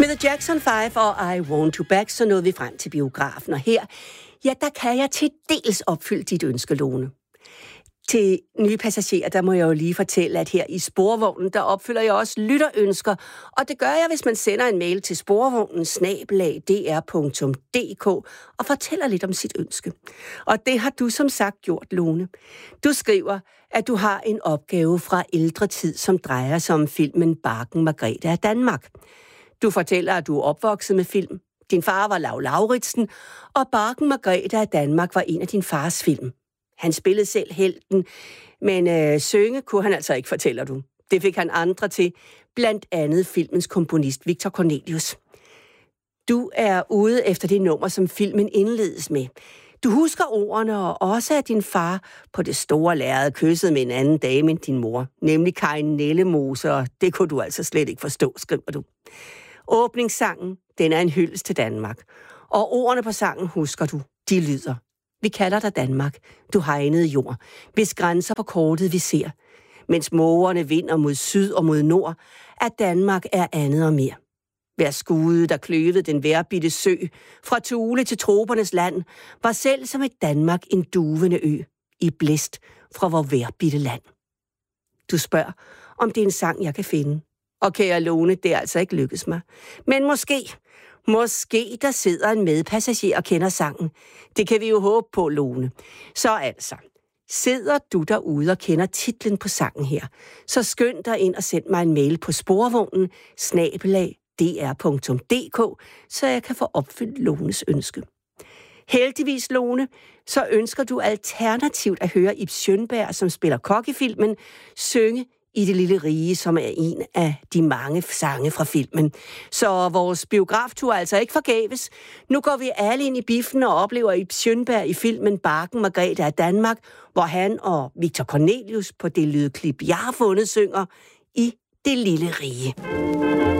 Med The Jackson 5 og I Want You Back, så nåede vi frem til biografen. Og her, ja, der kan jeg til dels opfylde dit ønske, Lone. Til nye passagerer, der må jeg jo lige fortælle, at her i Sporvognen, der opfylder jeg også lytterønsker. Og det gør jeg, hvis man sender en mail til sporvognen@dr.dk og fortæller lidt om sit ønske. Og det har du som sagt gjort, Lone. Du skriver, at du har en opgave fra ældre tid, som drejer sig om filmen Barken Margrethe af Danmark. Du fortæller, at du er opvokset med film. Din far var Lau Lauritsen, og Barken Margrethe af Danmark var en af din fars film. Han spillede selv helten, men synge kunne han altså ikke, fortæller du. Det fik han andre til, blandt andet filmens komponist Victor Cornelius. Du er ude efter det nummer, som filmen indledes med. Du husker ordene, og også at din far på det store lærred kyssede med en anden dame end din mor, nemlig Karin Nellemose, og det kunne du altså slet ikke forstå, skriver du. Åbningssangen, den er en hyldest til Danmark, og ordene på sangen husker du, de lyder. Vi kalder dig Danmark, du hegnede jord, hvis grænser på kortet vi ser. Mens mågerne vinder mod syd og mod nord, at Danmark er andet og mere. Hver skude, der kløvede den vejrbitte sø, fra Thule til tropernes land, var selv som et Danmark en duvende ø, i blæst fra vor vejrbitte land. Du spørger, om det er en sang, jeg kan finde. Og kære Lone, det er altså ikke lykkedes mig. Men måske der sidder en medpassager og kender sangen. Det kan vi jo håbe på, Lone. Så altså, sidder du derude og kender titlen på sangen her, så skynd dig ind og send mig en mail på sporvognen@dr.dk, så jeg kan få opfyldt Lones ønske. Heldigvis, Lone, så ønsker du alternativt at høre Ib Schønberg, som spiller kok i filmen, synge I det lille rige, som er en af de mange sange fra filmen. Så vores biograftur er altså ikke forgæves. Nu går vi alle ind i biffen og oplever Ib Schønberg i filmen Barken Margrethe af Danmark, hvor han og Victor Cornelius på det lydklip, jeg har fundet, synger I det lille rige.